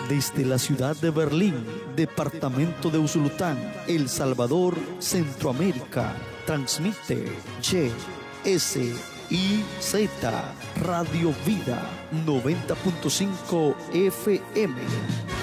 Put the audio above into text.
Desde la ciudad de Berlín, departamento de Usulután, El Salvador, Centroamérica, transmite YSIZ Radio Vida 90.5 FM.